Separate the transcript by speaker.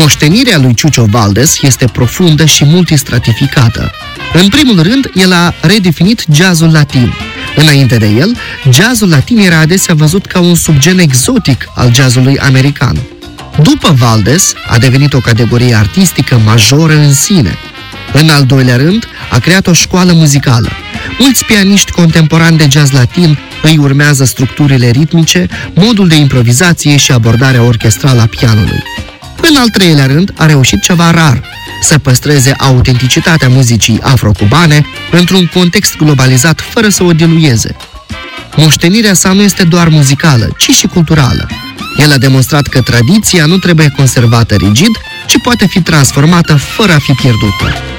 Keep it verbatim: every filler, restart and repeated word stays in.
Speaker 1: Moștenirea lui Chucho Valdés este profundă și multistratificată. În primul rând, el a redefinit jazzul latin. Înainte de el, jazzul latin era adesea văzut ca un subgen exotic al jazzului american. După Valdés, a devenit o categorie artistică majoră în sine. În al doilea rând, a creat o școală muzicală. Mulți pianiști contemporani de jazz latin îi urmează structurile ritmice, modul de improvizație și abordarea orchestrală a pianului. În al treilea rând, a reușit ceva rar, să păstreze autenticitatea muzicii afro-cubane într-un context globalizat fără să o dilueze. Moștenirea sa nu este doar muzicală, ci și culturală. El a demonstrat că tradiția nu trebuie conservată rigid, ci poate fi transformată fără a fi pierdută.